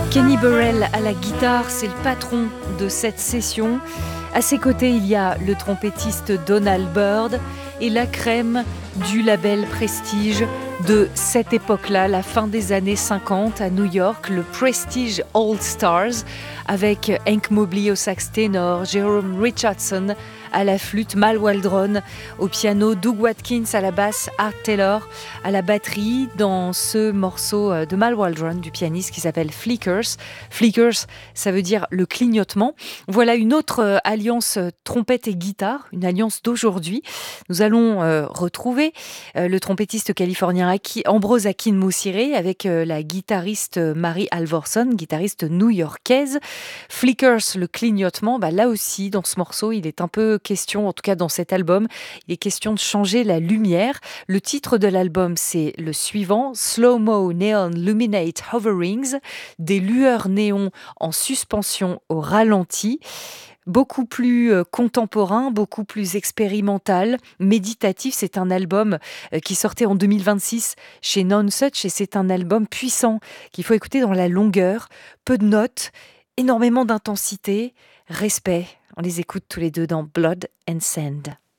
Kenny Burrell à la guitare, c'est le patron de cette session. À ses côtés, il y a le trompettiste Donald Byrd et la crème du label Prestige de cette époque-là, la fin des années 50 à New York, le Prestige All Stars, avec Hank Mobley au sax ténor, Jerome Richardson à la flûte, Mal Waldron au piano, Doug Watkins à la basse, Art Taylor à la batterie, dans ce morceau de Mal Waldron, du pianiste qui s'appelle Flickers. Flickers, ça veut dire le clignotement. Voilà une autre alliance trompette et guitare, une alliance d'aujourd'hui. Nous allons retrouver le trompettiste californien Ambrose Akinmusire avec la guitariste Mary Alvorson, guitariste new-yorkaise. Flickers, le clignotement, là aussi dans ce morceau il est un peu question, en tout cas dans cet album, il est question de changer la lumière. Le titre de l'album c'est le suivant, Slow-Mo Neon Luminate Hoverings, des lueurs néon en suspension au ralenti. Beaucoup plus contemporain, beaucoup plus expérimental, méditatif. C'est un album qui sortait en 2026 chez Nonesuch et c'est un album puissant qu'il faut écouter dans la longueur. Peu de notes, énormément d'intensité, respect. On les écoute tous les deux dans Blood and Sand.